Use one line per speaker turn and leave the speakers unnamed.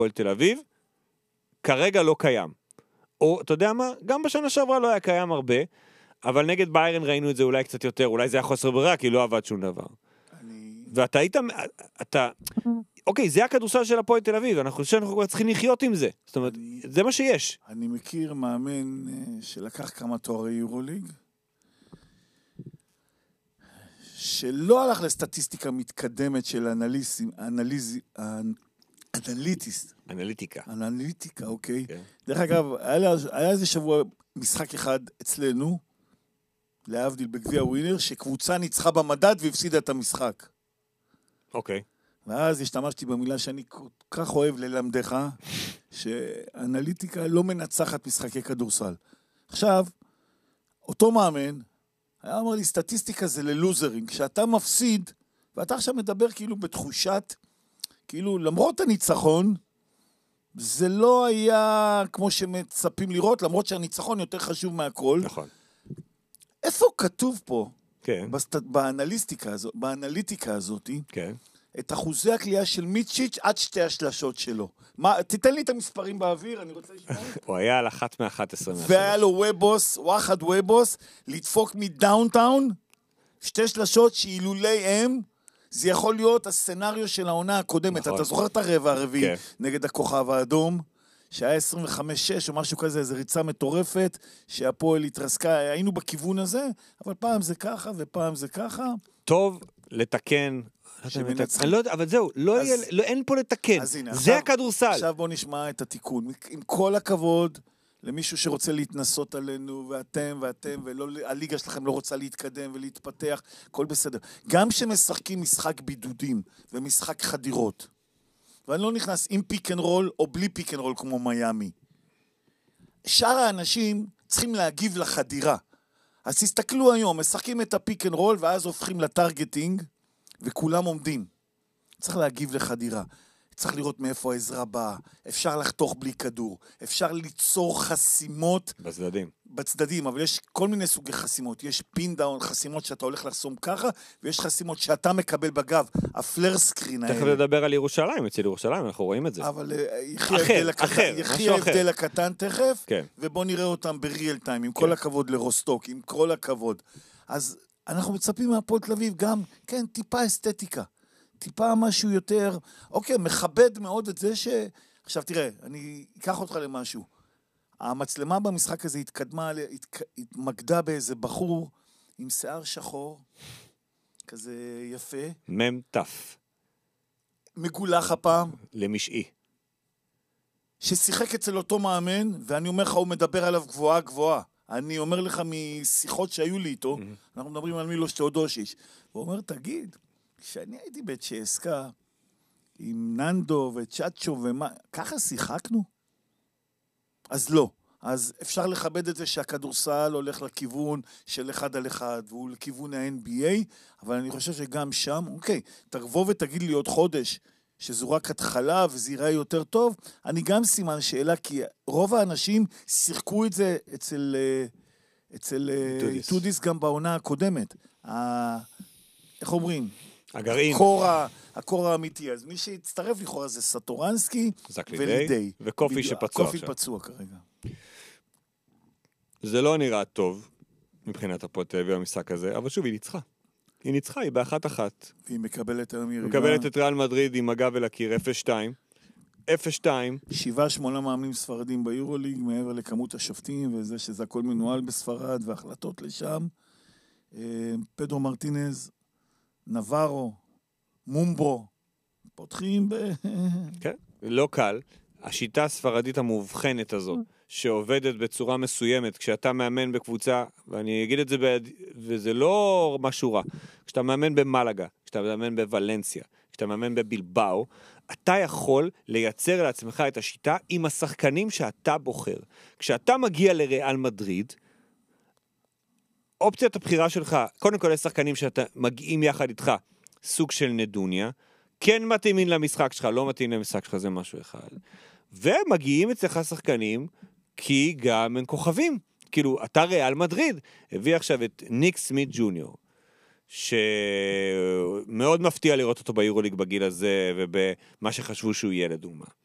הפועל תל אביב, כרגע לא קיים. או, אתה יודע מה? גם בשנה שעברה לא היה קיים הרבה, אבל נגד ביירן ראינו את זה אולי קצת יותר, אולי זה היה חוסר ברירה, כי לא עבד שום דבר. ואתה היית, אוקיי, זה הכדורסל של הפועל תל אביב, אנחנו צריכים לחיות עם זה. זאת אומרת, זה מה שיש.
אני מכיר מאמן שלקח כמה תוארי יורוליג, שלא הלך לסטטיסטיקה מתקדמת של אנליטיקה, אוקיי. דרך אגב, היה איזה שבוע משחק אחד אצלנו, להבדיל בגביע ווינר, שקבוצה ניצחה במדד והפסידה את המשחק.
אוקיי.
ואז השתמשתי במילה שאני כל כך אוהב ללמדך, שאנליטיקה לא מנצחת משחקי כדורסל. עכשיו, אותו מאמן, היה אומר לי, סטטיסטיקה זה ללוזרים. כשאתה מפסיד, ואתה עכשיו מדבר כאילו בתחושת, כאילו למרות הניצחון, זה לא היה כמו שמצפים לראות, למרות שהניצחון יותר חשוב מהכל.
נכון.
איפה כתוב פה,
כן.
באנליטיקה הזאת,
כן.
את אחוזי הקליעה של מיצ'יץ' עד שתי השלשות שלו. תיתן לי את המספרים באוויר, אני רוצה לשמוע.
הוא היה על 1 מ-11.
והיה לו וואחד וובוס, לדפוק מדאונטאון, שתי שלשות שאילולי הם, זה יכול להיות הסצנריו של העונה הקודמת. אתה זוכר את הרבע הרביעי נגד הכוכב האדום, שהיה 25-6 או משהו כזה, איזו ריצה מטורפת, שהפועל התרסקה, היינו בכיוון הזה, אבל פעם זה ככה ופעם זה ככה.
טוב לתקן. אני לא יודע, אבל זהו, אין פה לתקן. זה הכדורסל.
עכשיו בוא נשמע את התיקון. עם כל הכבוד למישהו שרוצה להתנסות עלינו, ואתם, והליגה שלכם לא רוצה להתקדם ולהתפתח, הכל בסדר. גם שמשחקים משחק בידודים ומשחק חדירות, ואני לא נכנס עם פיק אנד רול או בלי פיק אנד רול כמו מיימי. שאר האנשים צריכים להגיב לחדירה. אז תסתכלו היום, משחקים את הפיק אנד רול ואז הופכים לטרגטינג, וכולם עומדים. צריך להגיב לחדירה. צריך לראות מאיפה העזרה באה. אפשר לחתוך בלי כדור. אפשר ליצור חסימות. בצדדים, אבל יש כל מיני סוגי חסימות. יש פין דאון, חסימות שאתה הולך לחסום ככה, ויש חסימות שאתה מקבל בגב. הפלר סקרין האלה.
תכף לדבר על ירושלים, אצל ירושלים, אנחנו רואים את זה.
אבל יחי ההבדל הקטן תכף, ובוא נראה אותם בריאל טיים, עם כל הכבוד לרוסטוק, עם כל הכבוד. אז אנחנו מצפים מהפועל תל אביב גם, כן, טיפה אסתטיקה. טיפה משהו יותר, אוקיי, מכבד מאוד את זה עכשיו תראה, אני אקח אותך למשהו. המצלמה במשחק הזה התמקדה באיזה בחור עם שיער שחור, כזה יפה.
ממטף.
מגולח הפעם.
למשעי.
ששיחק אצל אותו מאמן, ואני אומר לך, הוא מדבר עליו גבוהה. אני אומר לך משיחות שהיו לי איתו, אנחנו מדברים על מילוש תאודושיץ', הוא אומר, תגיד, כשאני הייתי בצ'סקה, עם ננדו וצ'אצ'ו ומה, ככה שיחקנו? אז לא. אז אפשר לכבד את זה שהכדורסל הולך לכיוון של 1 על 1, והוא לכיוון ה-NBA, אבל אני חושב שגם שם, אוקיי, תבוא ותגיד לי עוד חודש, שזו רק התחלה וזה ייראה יותר טוב, אני גם סימן שאלה, כי רוב האנשים שיחקו את זה אצל טודיס גם בעונה הקודמת. איך אומרים?
הגרעין.
הקור האמיתי. אז מי שהצטרף לכאורה זה סטורנסקי
ולידי. וקופי שפצוע
קופי פצוע כרגע.
זה לא נראה טוב מבחינת הפועל תל אביב המשחק הזה, אבל שוב, היא ניצחה. היא ניצחה, היא ב1-1.
והיא מקבלת היום ירידה.
מקבלת את ריאל מדריד עם הגב אל הקיר 0-2. 7-8
מאמנים ספרדים ביורוליג, מעבר לכמות השופטים, וזה שזה הכל מנוהל בספרד, והחלטות לשם. פדרו מרטינז, נברו, מומברו, פותחים
כן, לא קל. השיטה הספרדית המובחנת הזאת, שעובדת בצורה מסוימת, כשאתה מאמן בקבוצה, ואני אגיד את זה, וזה לא משהו רע, כשאתה מאמן במלגה, כשאתה מאמן בוולנסיה, כשאתה מאמן בבילבאו, אתה יכול לייצר לעצמך את השיטה עם השחקנים שאתה בוחר. כשאתה מגיע לריאל מדריד, אופציית הבחירה שלך, קודם כל יש שחקנים שאתה מגיעים יחד איתך, סוג של נדוניה, כן מתאימים למשחק שלך, לא מתאים למשחק שלך, זה משהו אחד. ומגיעים אצלך שחקנים, כי גם הם כוכבים. כאילו, אתה ריאל מדריד, הביא עכשיו את ניק סמית ג'וניור, שמאוד מפתיע לראות אותו ביורוליג בגיל הזה, ובמה שחשבו שהוא יהיה לדוגמה.